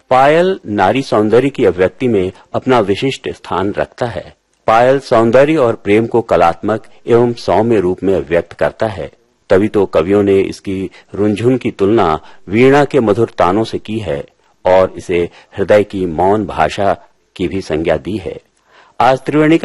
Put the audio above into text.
पायल नारी सौंदर्य की अभिव्यक्ति में अपना विशिष्ट स्थान रखता है। पायल सौंदर्य और प्रेम को कलात्मक एवं सौम्य रूप में व्यक्त करता है। तभी तो कवियों ने इसकी रुनझुन की तुलना वीणा के मधुर तानों से की है और इसे हृदय की मौन भाषा की भी संज्ञा दी है। आज त्रिवेणी